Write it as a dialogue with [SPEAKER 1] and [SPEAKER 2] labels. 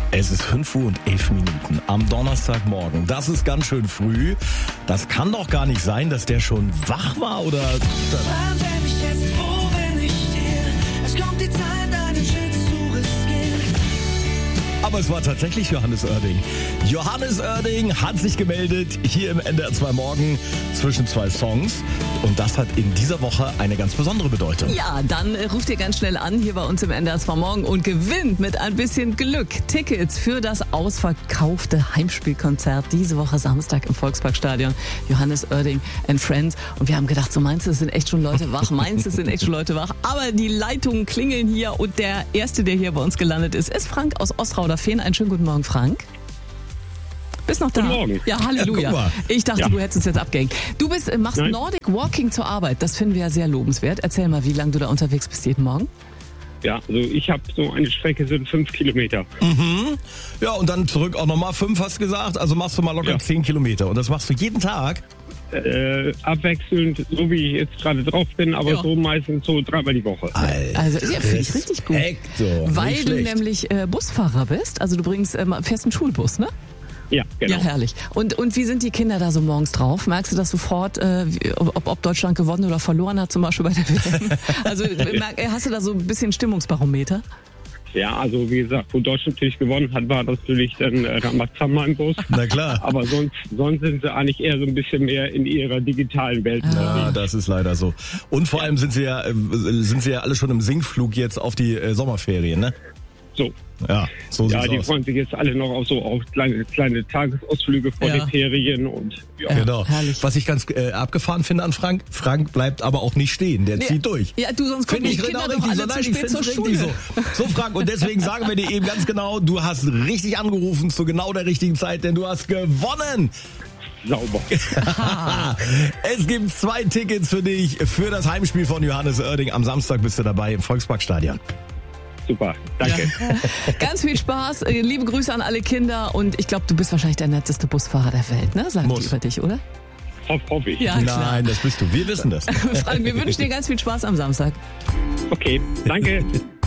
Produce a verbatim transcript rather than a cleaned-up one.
[SPEAKER 1] Es ist fünf Uhr und elf Minuten am Donnerstagmorgen. Das ist ganz schön früh. Das kann doch gar nicht sein, dass der schon wach war, oder? Aber es war tatsächlich Johannes Oerding. Johannes Oerding hat sich gemeldet hier im N D R zwei Morgen zwischen zwei Songs. Und das hat in dieser Woche eine ganz besondere Bedeutung.
[SPEAKER 2] Ja, dann äh, ruft ihr ganz schnell an hier bei uns im N D R zwei Morgen und gewinnt mit ein bisschen Glück Tickets für das ausverkaufte Heimspielkonzert diese Woche Samstag im Volksparkstadion. Johannes Oerding and Friends. Und wir haben gedacht, so meinst du, es sind echt schon Leute wach? Meinst du, es sind echt schon Leute wach? Aber die Leitungen klingeln hier und der Erste, der hier bei uns gelandet ist, ist Frank aus Ostrauder-Fehn. Einen schönen guten Morgen, Frank. Bist noch da?
[SPEAKER 3] Guten Morgen.
[SPEAKER 2] Ja, Halleluja.
[SPEAKER 1] Ja,
[SPEAKER 2] ich dachte,
[SPEAKER 3] ja.
[SPEAKER 2] du hättest uns jetzt abgehängt. Du bist, machst
[SPEAKER 3] Nein.
[SPEAKER 2] Nordic Walking zur Arbeit. Das finden wir ja sehr lobenswert. Erzähl mal, wie lange du da unterwegs bist jeden Morgen.
[SPEAKER 3] Ja, also ich habe so eine Strecke, sind fünf Kilometer.
[SPEAKER 1] Mhm. Ja, und dann zurück auch nochmal fünf, hast du gesagt. Also machst du mal locker
[SPEAKER 3] Ja.
[SPEAKER 1] zehn Kilometer. Und das machst du jeden Tag?
[SPEAKER 3] Äh, abwechselnd, so wie ich jetzt gerade drauf bin, aber
[SPEAKER 2] Ja.
[SPEAKER 3] so meistens so dreimal die Woche.
[SPEAKER 2] Also, ja, finde ich richtig gut.
[SPEAKER 1] Respekt, so.
[SPEAKER 2] Weil
[SPEAKER 1] Nicht
[SPEAKER 2] du
[SPEAKER 1] schlecht.
[SPEAKER 2] nämlich äh, Busfahrer bist. Also du bringst, ähm, fährst einen Schulbus, ne?
[SPEAKER 3] Ja, genau.
[SPEAKER 2] Ja, herrlich. Und, und wie sind die Kinder da so morgens drauf? Merkst du das sofort, äh, wie- ob, ob Deutschland gewonnen oder verloren hat, zum Beispiel bei der W M? Also merk- hast du da so ein bisschen Stimmungsbarometer?
[SPEAKER 3] Ja, also wie gesagt, wo Deutschland natürlich gewonnen hat, war das natürlich dann äh, Ramazamba im Bus.
[SPEAKER 1] Na klar.
[SPEAKER 3] Aber sonst, sonst sind sie eigentlich eher so ein bisschen mehr in ihrer digitalen Welt.
[SPEAKER 1] Ja, das ist leider so. Und vor allem sind sie ja, äh, sind sie ja alle schon im Sinkflug jetzt auf die äh, Sommerferien, ne?
[SPEAKER 3] So.
[SPEAKER 1] Ja, so
[SPEAKER 3] Ja,
[SPEAKER 1] sieht's
[SPEAKER 3] die
[SPEAKER 1] aus.
[SPEAKER 3] freuen sich jetzt alle noch auf so auf kleine, kleine Tagesausflüge vor
[SPEAKER 2] Ja.
[SPEAKER 3] den Ferien und ja.
[SPEAKER 2] Ja.
[SPEAKER 1] Genau.
[SPEAKER 2] herrlich.
[SPEAKER 1] Was ich ganz äh, abgefahren finde an Frank, Frank bleibt aber auch nicht stehen, der zieht durch.
[SPEAKER 2] Ja, du, sonst kommen
[SPEAKER 1] Finde
[SPEAKER 2] die
[SPEAKER 1] ich
[SPEAKER 2] Kinder
[SPEAKER 1] genau
[SPEAKER 2] doch
[SPEAKER 1] richtig,
[SPEAKER 2] alle
[SPEAKER 1] so,
[SPEAKER 2] zu
[SPEAKER 1] nein, ich
[SPEAKER 2] spät zur
[SPEAKER 1] find's
[SPEAKER 2] Schule.
[SPEAKER 1] richtig so. So, Frank, und deswegen sagen wir dir eben ganz genau, du hast richtig angerufen zu genau der richtigen Zeit, denn du hast gewonnen.
[SPEAKER 3] Sauber.
[SPEAKER 1] Es gibt zwei Tickets für dich für das Heimspiel von Johannes Oerding. Am Samstag bist du dabei im Volksparkstadion.
[SPEAKER 3] Super. Danke.
[SPEAKER 2] Ganz viel Spaß, äh, liebe Grüße an alle Kinder und ich glaube, du bist wahrscheinlich der netteste Busfahrer der Welt, ne? Sagen
[SPEAKER 1] Muss.
[SPEAKER 2] die über dich, oder?
[SPEAKER 3] Hoff, hoffe ich.
[SPEAKER 2] Ja, klar.
[SPEAKER 1] Nein, das bist du. Wir wissen das.
[SPEAKER 2] Frank, wir wünschen dir ganz viel Spaß am Samstag.
[SPEAKER 3] Okay. Danke.